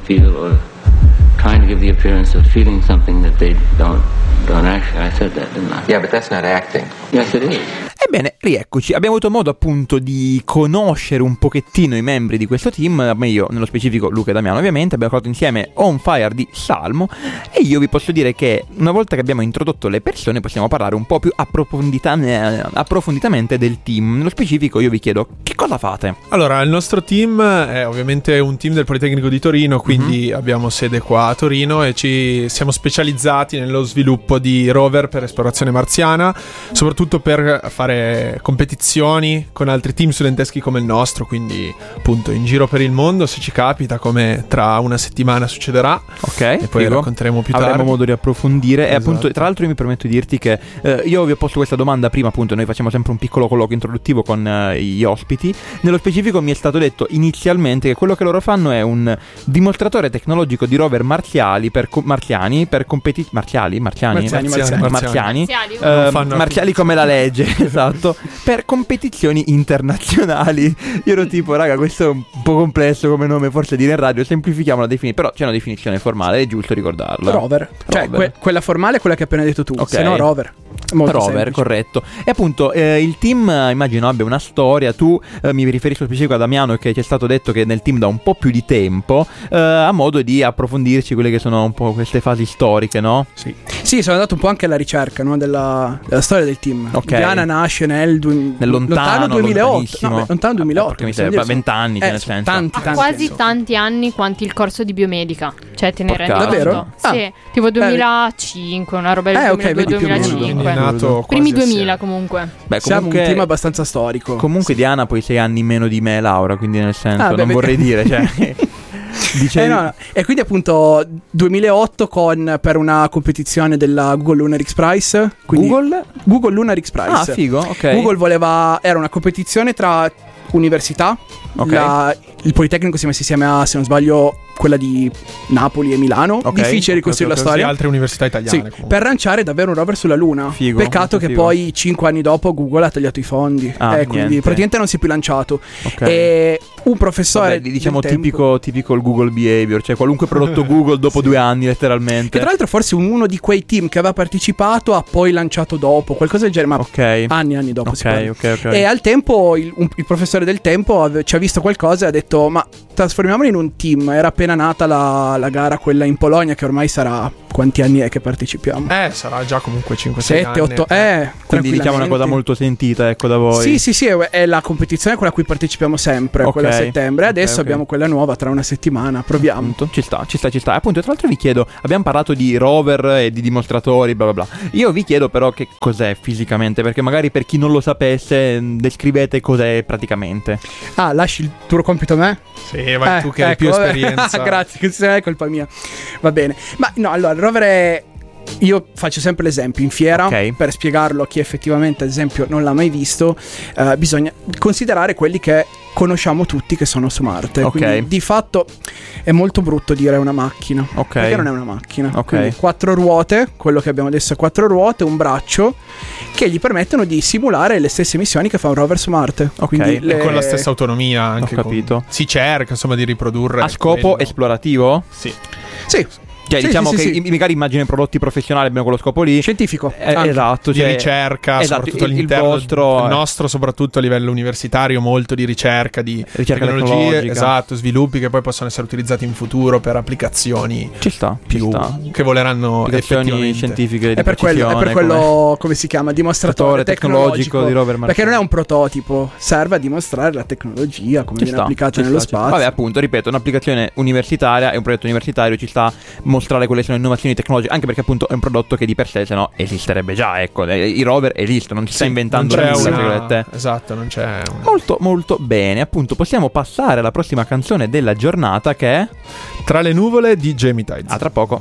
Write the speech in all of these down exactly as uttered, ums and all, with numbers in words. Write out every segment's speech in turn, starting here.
feel, or trying to give the appearance of feeling something that they don't don't actually. I said that, didn't I? Yeah, but that's not acting. Yes, it is. Ebbene, rieccoci, abbiamo avuto modo appunto di conoscere un pochettino i membri di questo team, meglio nello specifico Luca e Damiano ovviamente, abbiamo fatto insieme On Fire di Salmo e io vi posso dire che una volta che abbiamo introdotto le persone possiamo parlare un po' più approfondita- approfonditamente del team. Nello specifico io vi chiedo che cosa fate? Allora, il nostro team è ovviamente un team del Politecnico di Torino, quindi mm-hmm. abbiamo sede qua a Torino e ci siamo specializzati nello sviluppo di rover per esplorazione marziana, soprattutto per fare competizioni con altri team studenteschi come il nostro, quindi appunto in giro per il mondo se ci capita, come tra una settimana succederà. Ok, e poi figo. racconteremo più avremo tardi. Avremo modo di approfondire. Esatto. E appunto, tra l'altro io mi permetto di dirti che eh, io vi ho posto questa domanda prima, appunto noi facciamo sempre un piccolo colloquio introduttivo con eh, gli ospiti. Nello specifico mi è stato detto inizialmente che quello che loro fanno è un dimostratore tecnologico di rover marziali per co- marziani per competi- marziali marziani marziani marziani, marziani, marziani. Eh, fanno marziali come la legge. Esatto, per competizioni internazionali. Io ero tipo, raga, questo è un po' complesso come nome, forse dire in radio, semplifichiamo la definizione, però c'è una definizione formale, è giusto ricordarla. Rover, cioè rover. Que- quella formale è quella che hai appena detto tu, okay. Se no rover. Molto rover, semplice. corretto. E appunto eh, il team eh, immagino abbia una storia. Tu eh, mi riferisco specifico a Damiano, che ci è stato detto che nel team da un po' più di tempo, eh, a modo di approfondirci quelle che sono un po' queste fasi storiche, no? Sì, sì, sono andato un po' anche alla ricerca, no, della, della storia del team. Okay. Diana nasce nel, du- nel lontano, lontano duemilaotto, no, beh, lontano duemilaotto. Ah, mi sembra vent'anni, eh, nel senso. Tanti, tanti quasi anni. tanti anni quanti il corso di biomedica. Cioè te ne Porca. rendi conto? Davvero? Sì, Ah. tipo duemilacinque, una roba del Eh, ok, vedi, più o meno. duemilacinque. Quindi è nato Primi quasi duemila assieme. comunque. Beh, Siamo comunque, un team abbastanza storico. comunque Diana poi sei anni meno di me, Laura, quindi nel senso Ah, beh, non beh, vorrei dire, cioè dicevi... Eh, no, no. E quindi appunto duemilaotto con per una competizione della Google Lunar X Prize. Quindi Google? Google Lunar X Prize. Ah, figo, ok. Google voleva, era una competizione tra università. Ok. La, il Politecnico si è messo insieme a, se non sbaglio, quella di Napoli e Milano. Ok, Difficile ok, ricostruire ok, la ok, storia. Sì, altre università italiane Sì, comunque. per lanciare davvero un rover sulla Luna. Figo, Peccato molto che figo. poi cinque anni dopo Google ha tagliato i fondi. Ah, eh, quindi niente. praticamente non si è più lanciato. Ok. E un professore. Vabbè, diciamo del tempo- tipico, tipico il Google behavior, cioè qualunque prodotto Google dopo Sì. due anni Che letteralmente. tra l'altro forse uno di quei team che aveva partecipato ha poi lanciato dopo, qualcosa del genere, ma Ok. anni e anni dopo si parla. Ok, ok, ok. E al tempo il, un- il professore del tempo ave- ci ha visto qualcosa e ha detto ma trasformiamolo in un team. Era appena nata la, la gara, quella in Polonia, che ormai sarà, quanti anni è che partecipiamo? Eh, sarà già comunque cinque sei anni. sette, otto, eh, Quindi diciamo una cosa tranquillamente. molto sentita, ecco, da voi. Sì, sì, sì, è, è la competizione con la cui partecipiamo sempre, Ok. quella a settembre. Adesso Ok, ok. abbiamo quella nuova tra una settimana, proviamo. Appunto, ci sta, ci sta, ci sta. Appunto, tra l'altro vi chiedo, abbiamo parlato di rover e di dimostratori, bla bla bla. Io vi chiedo però che cos'è fisicamente, perché magari per chi non lo sapesse, mh, descrivete cos'è praticamente. Ah, lasci il tuo compito a me? Sì, vai Eh, tu che hai ecco, più vabbè. esperienza. Grazie, questa è colpa mia. Va bene. Ma no, allora, il rover è... Io faccio sempre l'esempio in fiera, Ok. per spiegarlo a chi effettivamente ad esempio non l'ha mai visto. eh, bisogna considerare quelli che conosciamo tutti che sono su Marte. Ok. Quindi di fatto è molto brutto dire una macchina, Ok. perché non è una macchina. Ok. Quindi quattro ruote, quello che abbiamo adesso è quattro ruote, un braccio, che gli permettono di simulare le stesse missioni che fa un rover su Marte. Ok. Quindi E le- E con la stessa autonomia anche. Ho capito. con- Si cerca insomma di riprodurre. A scopo quello. esplorativo? Sì. Sì, Cioè, Sì, diciamo sì, che sì, sì. i- magari immagino i prodotti professionali abbiano quello scopo lì. scientifico. Eh, anche. esatto, Di cioè- ricerca, esatto, soprattutto il- il all'interno vostro- il nostro, soprattutto a livello universitario, molto di ricerca, di Ricerca tecnologie, tecnologica. esatto, sviluppi che poi possono essere utilizzati in futuro per applicazioni Ci sta, ci più sta. che voleranno Applicazioni effettivamente. scientifiche di È per, quello, è per precisione, quello, come si chiama, dimostratore tecnologico tecnologico di rover marziano. Perché non è un prototipo, serve a dimostrare la tecnologia, come Ci viene sta, applicata ci nello sta, ci sta. spazio. Vabbè, appunto, ripeto, un'applicazione universitaria è un progetto universitario, ci sta a mostrare quelle sono innovazioni tecnologiche, anche perché appunto è un prodotto che di per sé se no esisterebbe già, ecco, eh, i rover esistono, non si sta Sì, inventando non c'è nulla, una- virgolette. esatto, non c'è una... Molto molto bene, appunto, possiamo passare alla prossima canzone della giornata che è Tra le nuvole di Jamie Tides. a tra poco.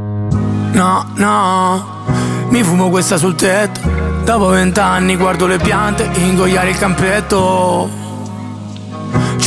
No, no, mi fumo questa sul tetto. Dopo vent'anni guardo le piante ingoiare il campetto.